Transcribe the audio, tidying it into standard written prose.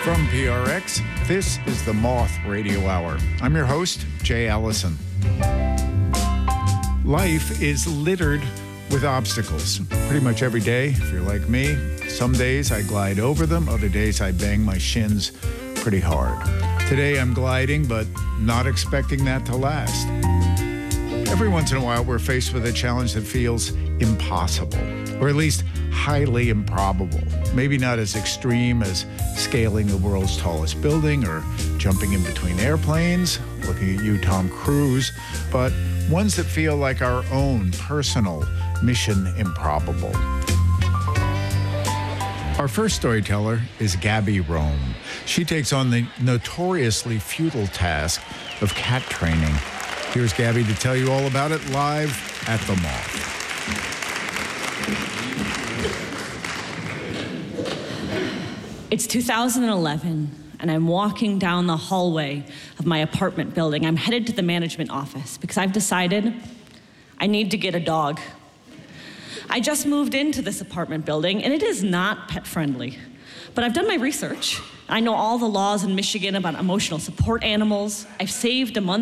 From PRX, this is the Moth Radio Hour. I'm your host, Jay Allison. Life is littered with obstacles. Pretty much every day, if you're like me, some days I glide over them, other days I bang my shins pretty hard. Today I'm gliding, but not expecting that to last. Every once in a while, we're faced with a challenge that feels impossible, or at least highly improbable. Maybe not as extreme as scaling the world's tallest building or jumping in between airplanes, looking at you, Tom Cruise, but ones that feel like our own personal mission improbable. Our first storyteller is Gabby Rome. She takes on the notoriously futile task of cat training. Here's Gabby to tell you all about it live at the Moth. It's 2011, and I'm walking down the hallway of my apartment building. I'm headed to the management office because I've decided I need to get a dog. I just moved into this apartment building, and it is not pet-friendly. But I've done my research. I know all the laws in Michigan about emotional support animals. I've saved a month